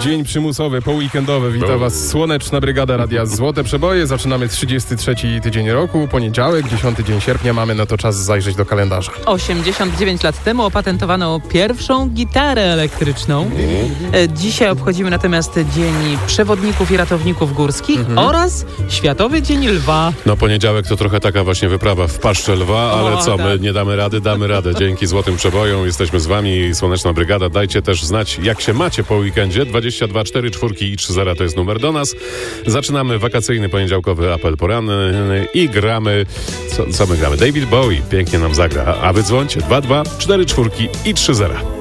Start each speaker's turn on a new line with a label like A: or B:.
A: dzień przymusowy, poweekendowy. Witam Was Słoneczna Brygada Radia Złote Przeboje. Zaczynamy 33. tydzień roku, poniedziałek, 10 dzień sierpnia. Mamy na to czas zajrzeć do kalendarza.
B: 89 lat temu opatentowano pierwszą gitarę elektryczną. Dzisiaj obchodzimy natomiast Dzień Przewodników i Ratowników Górskich oraz Światowy Dzień Lwa.
C: No poniedziałek to trochę taka właśnie wyprawa w paszczę lwa, ale
B: O,
C: co,
B: tak.
C: my nie damy rady, damy radę. Dzięki Złotym Przebojom jesteśmy z Wami, Słoneczna Brygada. Dajcie też znać, jak się macie po weekendzie. 22 4 4 i 30 to jest numer do nas. Zaczynamy wakacyjny poniedziałkowy apel poranny i gramy. Co my gramy? David Bowie pięknie nam zagra, a wy dzwońcie 22 4 4 i 30.